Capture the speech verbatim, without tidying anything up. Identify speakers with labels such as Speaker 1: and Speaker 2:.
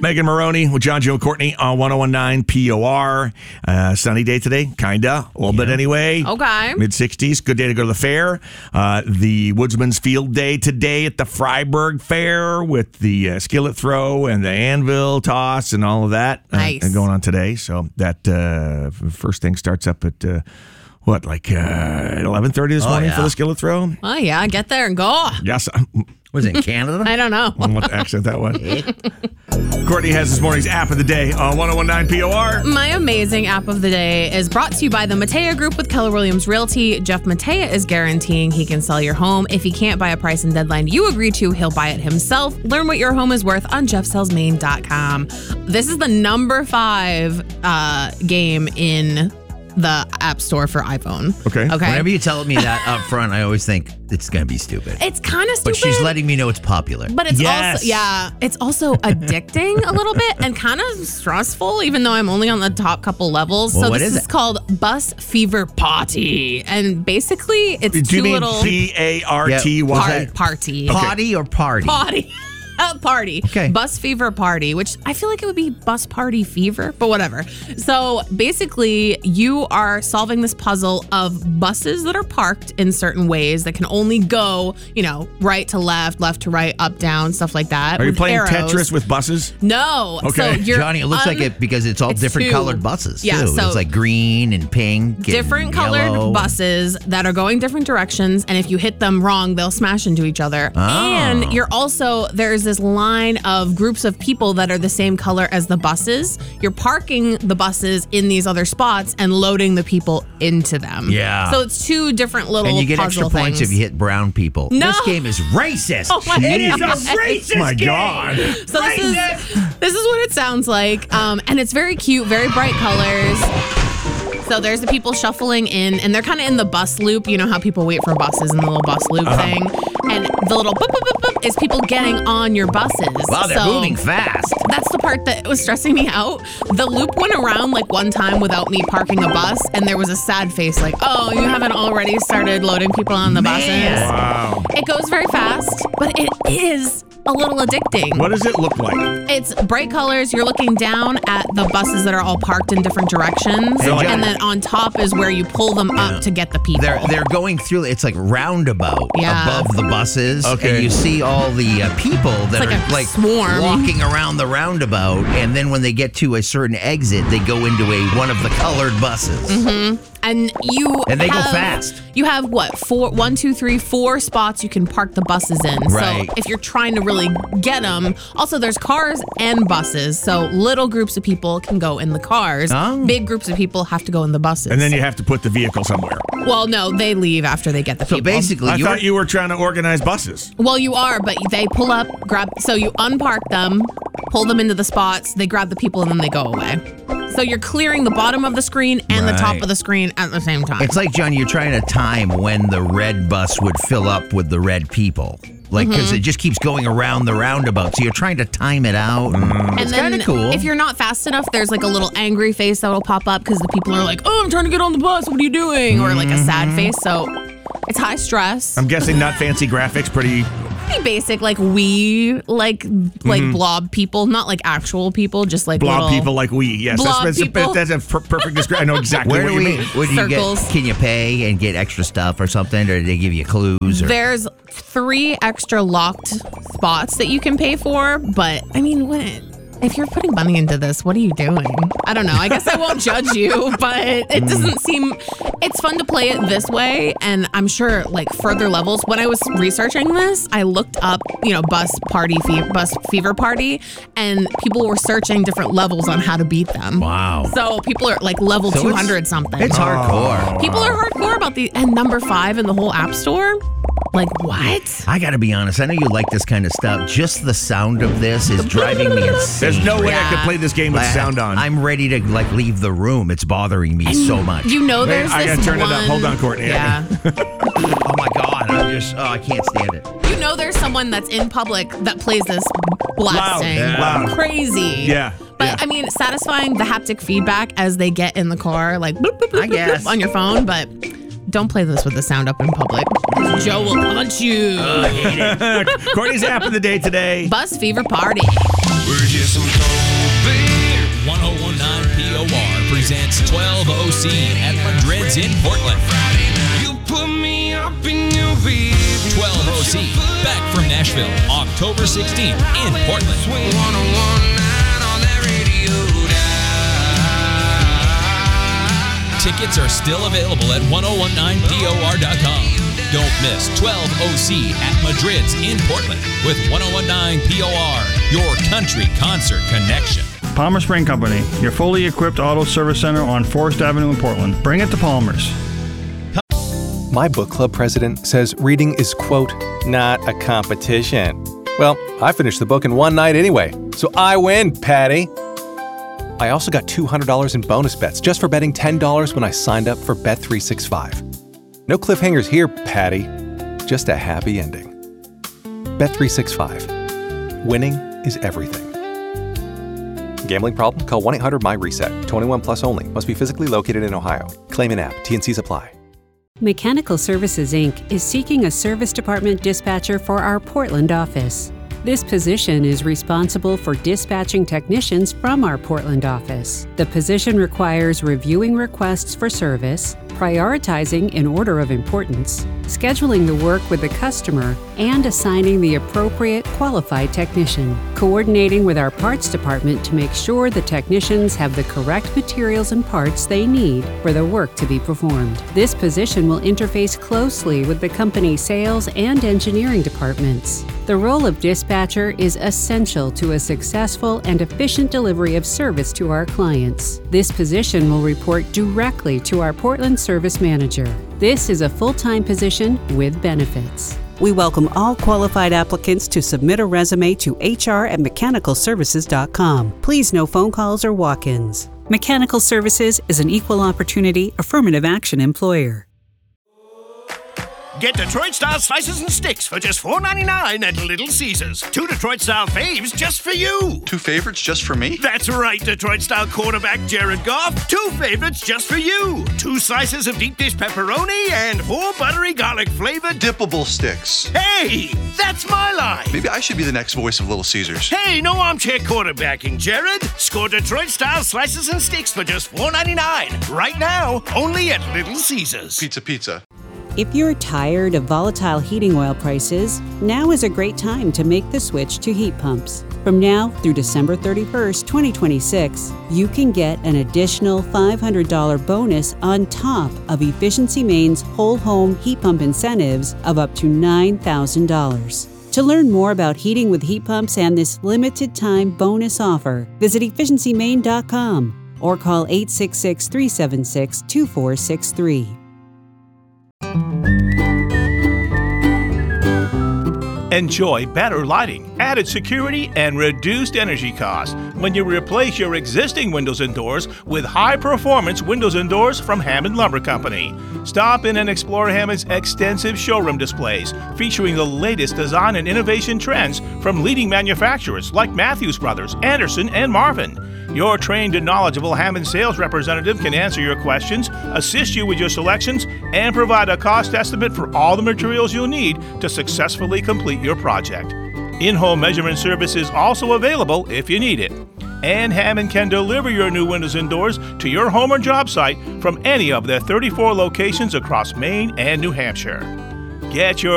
Speaker 1: Megan Maroney with John, Joe, Courtney on one oh one nine P O R. Uh, sunny day today, kinda, a little yeah. bit anyway.
Speaker 2: Okay.
Speaker 1: mid sixties, good day to go to the fair. Uh, the Woodsman's Field Day today at the Freiburg Fair with the uh, skillet throw and the anvil toss and all of that
Speaker 2: nice.
Speaker 1: uh, going on today. So that uh, first thing starts up at... Uh, What, like uh, eleven thirty this
Speaker 3: oh,
Speaker 1: morning
Speaker 3: yeah.
Speaker 1: for the skillet throw?
Speaker 2: Oh, yeah. Get there and go.
Speaker 1: Yes.
Speaker 3: Was it in Canada?
Speaker 2: I don't know.
Speaker 1: I don't know what accent that was. Courtney has this morning's app of the day on one oh one nine P O R.
Speaker 2: My amazing app of the day is brought to you by the Matea Group with Keller Williams Realty. Jeff Matea is guaranteeing he can sell your home. If he can't buy a price and deadline you agree to, he'll buy it himself. Learn what your home is worth on jeff sells maine dot com. This is the number five uh, game in the App Store for iPhone.
Speaker 1: Okay.
Speaker 2: Okay.
Speaker 3: Whenever you tell me that up front, I always think it's going to be stupid.
Speaker 2: It's kind of stupid.
Speaker 3: But she's letting me know it's popular.
Speaker 2: But it's
Speaker 1: Yes.
Speaker 2: also, yeah, it's also addicting a little bit and kind of stressful, even though I'm only on the top couple levels.
Speaker 3: Well,
Speaker 2: so
Speaker 3: what
Speaker 2: this
Speaker 3: is
Speaker 2: is
Speaker 3: it?
Speaker 2: called Bus Fever Party. And basically, it's
Speaker 1: Do
Speaker 2: two
Speaker 1: you mean
Speaker 2: little
Speaker 1: P A R T Y?
Speaker 2: par- party.
Speaker 3: Potty or party?
Speaker 2: Party. A party.
Speaker 3: Okay.
Speaker 2: Bus fever party, which I feel like it would be bus party fever, but whatever. So basically, you are solving this puzzle of buses that are parked in certain ways that can only go, you know, right to left, left to right, up, down, stuff like that.
Speaker 1: Are you
Speaker 2: with
Speaker 1: playing
Speaker 2: arrows.
Speaker 1: Tetris with buses?
Speaker 2: No.
Speaker 1: Okay.
Speaker 2: So you're
Speaker 3: Johnny, it looks
Speaker 2: un-
Speaker 3: like it because it's all
Speaker 2: it's
Speaker 3: different
Speaker 2: two.
Speaker 3: colored buses,
Speaker 2: Yeah,
Speaker 3: too.
Speaker 2: so
Speaker 3: it's like green and pink and
Speaker 2: different colored
Speaker 3: yellow.
Speaker 2: buses that are going different directions, and if you hit them wrong, they'll smash into each other.
Speaker 3: Oh.
Speaker 2: And you're also, there's this line of groups of people that are the same color as the buses. You're parking the buses in these other spots and loading the people into them.
Speaker 3: Yeah.
Speaker 2: So it's two different little
Speaker 3: And you get extra
Speaker 2: puzzle
Speaker 3: points
Speaker 2: things.
Speaker 3: if you hit brown people.
Speaker 2: No.
Speaker 3: This game is racist.
Speaker 2: Oh my
Speaker 3: It is a
Speaker 2: God.
Speaker 3: racist
Speaker 1: My
Speaker 3: game.
Speaker 1: God.
Speaker 2: So this is this is what it sounds like, um, and it's very cute, very bright colors. So there's the people shuffling in, and they're kind of in the bus loop. You know how people wait for buses in the little bus loop
Speaker 1: Uh-huh.
Speaker 2: thing, and the little boop, boop, boop, boop is people getting on your buses.
Speaker 3: Wow, they're
Speaker 2: So
Speaker 3: moving fast.
Speaker 2: That's the part that was stressing me out. The loop went around like one time without me parking a bus, and there was a sad face like, oh, you haven't already started loading people on the
Speaker 3: Man.
Speaker 2: buses.
Speaker 1: Wow.
Speaker 2: It goes very fast, but it is a little addicting.
Speaker 1: What does it look like?
Speaker 2: It's bright colors. You're looking down at the buses that are all parked in different directions.
Speaker 3: So like-
Speaker 2: and then on top is where you pull them up to get the people.
Speaker 3: They're they're going through. It's like roundabout
Speaker 2: Yeah.
Speaker 3: above the buses,
Speaker 1: Okay.
Speaker 3: and you see all the uh, people that
Speaker 2: like
Speaker 3: are
Speaker 2: a
Speaker 3: like
Speaker 2: swarm.
Speaker 3: walking around the roundabout, and then when they get to a certain exit, they go into a one of the colored buses.
Speaker 2: Mm-hmm. And you
Speaker 3: And they go
Speaker 2: have-
Speaker 3: fast.
Speaker 2: You have what four, one, two, three, four spots you can park the buses in.
Speaker 3: Right.
Speaker 2: So if you're trying to really get them, also there's cars and buses. So little groups of people can go in the cars.
Speaker 3: Oh.
Speaker 2: Big groups of people have to go in the buses.
Speaker 1: And then you have to put the vehicle somewhere.
Speaker 2: well, no, they leave after they get the
Speaker 3: So
Speaker 2: people.
Speaker 3: basically,
Speaker 1: I
Speaker 3: you're,
Speaker 1: thought you were trying to organize buses.
Speaker 2: Well, you are, but they pull up, grab, so you unpark them, pull them into the spots, they grab the people, and then they go away. So you're clearing the bottom of the screen and the top
Speaker 3: Right.
Speaker 2: of the screen at the same time.
Speaker 3: It's like, John, you're trying to time when the red bus would fill up with the red people. Like, because
Speaker 2: Mm-hmm.
Speaker 3: it just keeps going around the roundabout. So you're trying to time it out.
Speaker 2: and
Speaker 3: It's
Speaker 2: then
Speaker 3: kind of cool.
Speaker 2: if you're not fast enough, there's like a little angry face that will pop up because the people are like, oh, I'm trying to get on the bus. What are you doing? Or like a sad
Speaker 3: Mm-hmm.
Speaker 2: face. So it's high stress.
Speaker 1: I'm guessing not fancy graphics, pretty...
Speaker 2: Pretty basic, like we, like like blob people, not like actual people, just like
Speaker 1: Blob
Speaker 2: little
Speaker 1: people like we. Yes,
Speaker 2: blob
Speaker 1: that's,
Speaker 2: people.
Speaker 1: that's, that's a per- perfect description. I know exactly
Speaker 3: Where
Speaker 1: what
Speaker 3: do
Speaker 1: you
Speaker 3: we?
Speaker 1: mean.
Speaker 3: What do you
Speaker 2: Circles.
Speaker 3: get? Can you pay and get extra stuff or something, or do they give you clues? Or?
Speaker 2: There's three extra locked spots that you can pay for, but I mean, what if you're putting money into this? What are you doing? I don't know. I guess I won't judge you, but it doesn't seem. It's fun to play it this way, and I'm sure like further levels. When I was researching this, I looked up, you know, bus party, fe- bus fever party, and people were searching different levels on how to beat them.
Speaker 3: Wow.
Speaker 2: So people are like level
Speaker 3: So it's-
Speaker 2: two hundred something.
Speaker 3: It's hardcore.
Speaker 2: People are hardcore about the and number five in the whole app store. Like what?
Speaker 3: I got to be honest. I know you like this kind of stuff. Just the sound of this is driving me insane.
Speaker 1: There's no way I
Speaker 2: Yeah.
Speaker 1: could play this game with
Speaker 3: Like,
Speaker 1: sound on.
Speaker 3: I'm ready to like leave the room. It's bothering me so much.
Speaker 2: You know,
Speaker 1: Wait,
Speaker 2: there's
Speaker 1: I
Speaker 2: this
Speaker 1: gotta turn it
Speaker 2: one,
Speaker 1: up. Hold on, Courtney.
Speaker 2: Yeah.
Speaker 3: Oh my god! I'm just. Oh, I can't stand it.
Speaker 2: You know, there's someone that's in public that plays this blasting.
Speaker 1: Loud, loud.
Speaker 2: Crazy.
Speaker 1: Yeah,
Speaker 2: But
Speaker 1: yeah.
Speaker 2: I mean, satisfying the haptic feedback as they get in the car, like bloop, bloop, bloop,
Speaker 3: I
Speaker 2: bloop,
Speaker 3: guess.
Speaker 2: bloop on your phone. But don't play this with the sound up in public. Joe will punch you.
Speaker 1: Uh, hate it. Courtney's app of the day today.
Speaker 2: Bus Fever Party.
Speaker 4: We're just some one oh one point nine P O R presents twelve O C at Madrid's in Portland.
Speaker 5: You put me up in your bed.
Speaker 4: twelve O C, back from Nashville, October sixteenth in Portland.
Speaker 5: one oh one point nine on that radio dial.
Speaker 4: Tickets are still available at ten nineteen P O R dot com. Don't miss twelve O C at Madrid's in Portland with ten nineteen P O R, your country concert connection.
Speaker 6: Palmer Spring Company, your fully equipped auto service center on Forest Avenue in Portland. Bring it to Palmer's.
Speaker 7: My book club president says reading is, quote, not a competition. Well, I finished the book in one night anyway, so I win, Patty. I also got two hundred dollars in bonus bets just for betting ten dollars when I signed up for Bet three sixty-five. No cliffhangers here, Patty. Just a happy ending. Bet three sixty-five. Winning is everything. Gambling problem? Call one eight hundred M Y reset. twenty-one plus only. Must be physically located in Ohio. Claim in app. T and Cs apply.
Speaker 8: Mechanical Services, Incorporated is seeking a service department dispatcher for our Portland office. This position is responsible for dispatching technicians from our Portland office. The position requires reviewing requests for service, prioritizing in order of importance, scheduling the work with the customer, and assigning the appropriate qualified technician, coordinating with our parts department to make sure the technicians have the correct materials and parts they need for the work to be performed. This position will interface closely with the company's sales and engineering departments. The role of dispatcher is essential to a successful and efficient delivery of service to our clients. This position will report directly to our Portland service manager. This is a full-time position with benefits.
Speaker 9: We welcome all qualified applicants to submit a resume to H R at mechanical services dot com. Please no phone calls or walk-ins. Mechanical Services is an equal opportunity affirmative action employer.
Speaker 10: Get Detroit-style slices and sticks for just four ninety-nine at Little Caesars. Two Detroit-style faves just for you.
Speaker 11: Two favorites just for me?
Speaker 10: That's right, Detroit-style quarterback Jared Goff. Two favorites just for you. Two slices of deep dish pepperoni and four buttery garlic-flavored
Speaker 11: dippable sticks.
Speaker 10: Hey, that's my line.
Speaker 11: Maybe I should be the next voice of Little Caesars.
Speaker 10: Hey, no armchair quarterbacking, Jared. Score Detroit-style slices and sticks for just four ninety-nine. Right now, only at Little Caesars.
Speaker 11: Pizza, pizza.
Speaker 9: If you're tired of volatile heating oil prices, now is a great time to make the switch to heat pumps. From now through December thirty-first, twenty twenty-six, you can get an additional five hundred dollars bonus on top of Efficiency Maine's whole home heat pump incentives of up to nine thousand dollars. To learn more about heating with heat pumps and this limited time bonus offer, visit efficiency maine dot com or call eight six six, three seven six, two four six three.
Speaker 12: Enjoy better lighting, added security, and reduced energy costs when you replace your existing windows and doors with high-performance windows and doors from Hammond Lumber Company. Stop in and explore Hammond's extensive showroom displays featuring the latest design and innovation trends from leading manufacturers like Matthews Brothers, Anderson, and Marvin. Your trained and knowledgeable Hammond sales representative can answer your questions, assist you with your selections, and provide a cost estimate for all the materials you'll need to successfully complete your project. In-home measurement service is also available if you need it. And Hammond can deliver your new windows and doors to your home or job site from any of their thirty-four locations across Maine and New Hampshire. Get your